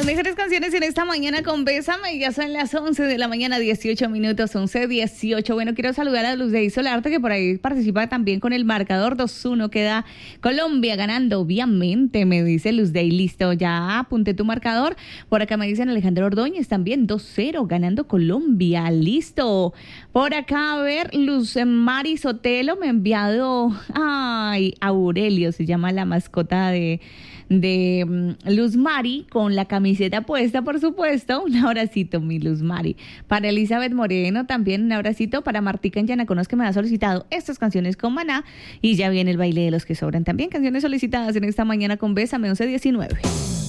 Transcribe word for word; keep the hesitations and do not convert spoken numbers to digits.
las mejores canciones en esta mañana con Bésame. Ya son las once de la mañana, dieciocho minutos, once dieciocho. Bueno, quiero saludar a Luz de Solarte, que por ahí participa también con el marcador dos uno. Queda Colombia ganando, obviamente, me dice Luz de. Listo, ya apunté tu marcador. Por acá me dicen Alejandro Ordóñez también, dos cero, ganando Colombia. Listo. Por acá, a ver, Luz Mari Sotelo me ha enviado, ay, Aurelio, se llama la mascota de... de um, Luz Mari, con la camiseta puesta, por supuesto. Un abracito, mi Luz Mari. Para Elizabeth Moreno también un abracito. Para Martica en Yanaconos, que me ha solicitado estas canciones con Maná. Y ya viene el baile de los que sobran también. Canciones solicitadas en esta mañana con Bésame, once diecinueve.